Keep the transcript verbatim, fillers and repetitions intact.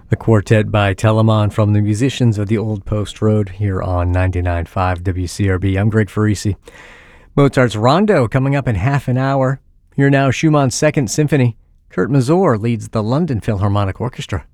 The quartet by Telemann from the musicians of the Old Post Road here on ninety-nine point five W C R B. I'm Greg Farisi. Mozart's Rondo coming up in half an hour. Here now, Schumann's Second Symphony. Kurt Masur leads the London Philharmonic Orchestra.